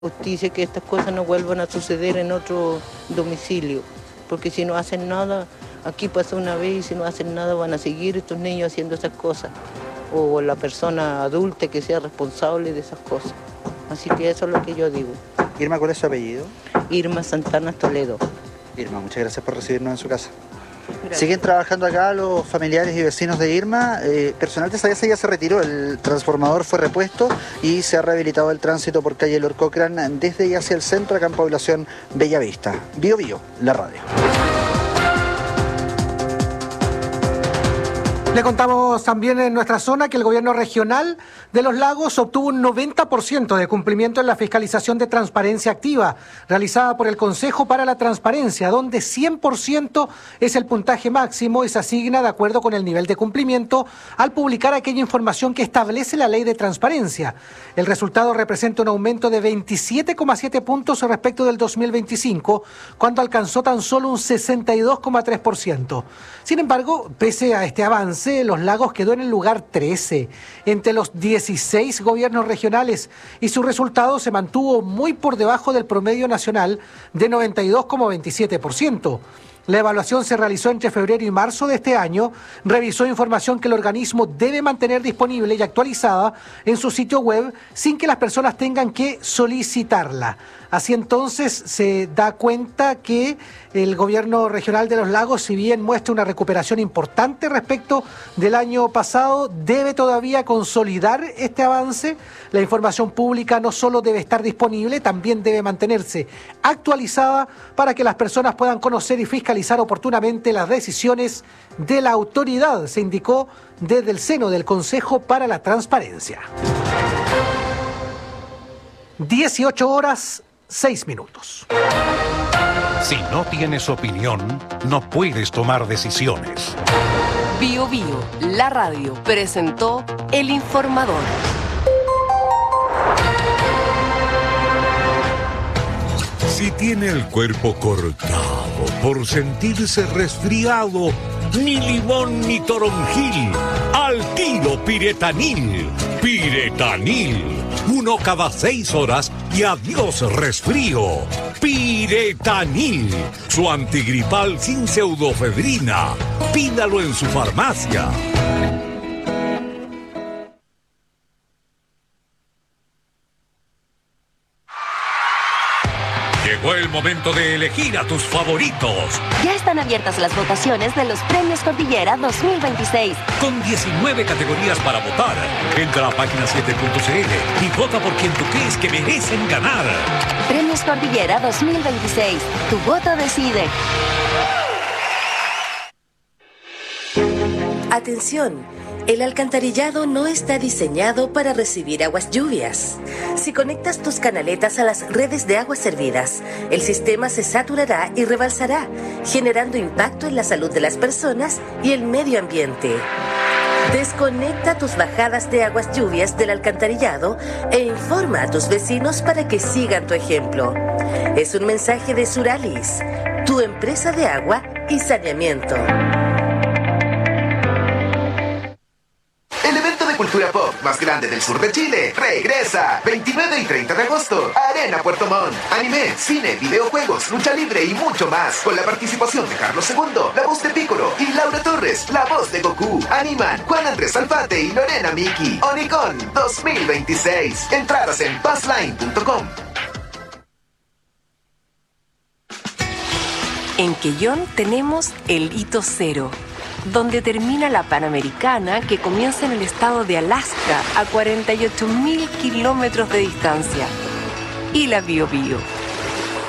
Justicia, que estas cosas no vuelvan a suceder en otro domicilio, porque si no hacen nada, aquí pasó una vez y si no hacen nada van a seguir estos niños haciendo esas cosas, o la persona adulta que sea responsable de esas cosas. Así que eso es lo que yo digo. Irma, ¿cuál es su apellido? Irma Santana Toledo. Irma, muchas gracias por recibirnos en su casa. Gracias. ¿Siguen trabajando acá los familiares y vecinos de Irma? Personal de SAESA ya se retiró, el transformador fue repuesto y se ha rehabilitado el tránsito por calle Lord Cochrane desde y hacia el centro, acá en población Bellavista. Bio Bio, la radio. Le contamos también en nuestra zona que el gobierno regional de Los Lagos obtuvo un 90% de cumplimiento en la fiscalización de transparencia activa realizada por el Consejo para la Transparencia, donde 100% es el puntaje máximo y se asigna de acuerdo con el nivel de cumplimiento al publicar aquella información que establece la ley de transparencia. El resultado representa un aumento de 27,7 puntos respecto del 2025, cuando alcanzó tan solo un 62,3%. Sin embargo, pese a este avance, Los Lagos quedó en el lugar 13 entre los 16 gobiernos regionales y su resultado se mantuvo muy por debajo del promedio nacional de 92,27%. La evaluación se realizó entre febrero y marzo de este año, revisó información que el organismo debe mantener disponible y actualizada en su sitio web sin que las personas tengan que solicitarla. Así entonces se da cuenta que el gobierno regional de Los Lagos, si bien muestra una recuperación importante respecto del año pasado, debe todavía consolidar este avance. La información pública no solo debe estar disponible, también debe mantenerse actualizada para que las personas puedan conocer y fiscalizar oportunamente las decisiones de la autoridad, se indicó desde el seno del Consejo para la Transparencia. 18:06. Si no tienes opinión, no puedes tomar decisiones. Bio Bio, la radio, presentó El Informador. Si tiene el cuerpo cortado por sentirse resfriado, ni limón ni toronjil, al tiro Piretanil. Piretanil, 1 cada 6 horas y adiós resfrío. Piretanil, su antigripal sin pseudofedrina. Pídalo en su farmacia. Llegó el momento de elegir a tus favoritos. Ya están abiertas las votaciones de los Premios Cordillera 2026. Con 19 categorías para votar. Entra a página 7.cl y vota por quien tú crees que merecen ganar. Premios Cordillera 2026. Tu voto decide. Atención. El alcantarillado no está diseñado para recibir aguas lluvias. Si conectas tus canaletas a las redes de aguas servidas, el sistema se saturará y rebalsará, generando impacto en la salud de las personas y el medio ambiente. Desconecta tus bajadas de aguas lluvias del alcantarillado e informa a tus vecinos para que sigan tu ejemplo. Es un mensaje de Suralis, tu empresa de agua y saneamiento. El evento de cultura pop más grande del sur de Chile regresa 29 y 30 de agosto. Arena Puerto Montt. Anime, cine, videojuegos, lucha libre y mucho más. Con la participación de Carlos II, la voz de Piccolo, y Laura Torres, la voz de Goku. Animan Juan Andrés Alfate y Lorena Miki. Onicon 2026. Entradas en passline.com. En Quellón tenemos el hito cero, donde termina la Panamericana, que comienza en el estado de Alaska a 48.000 kilómetros de distancia. Y la Bio Bio,